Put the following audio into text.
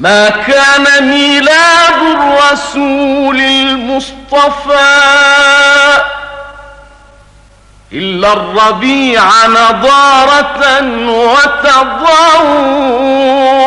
ما كان ميلاد الرسول المصطفى إلا الربيع نضارة وتضوع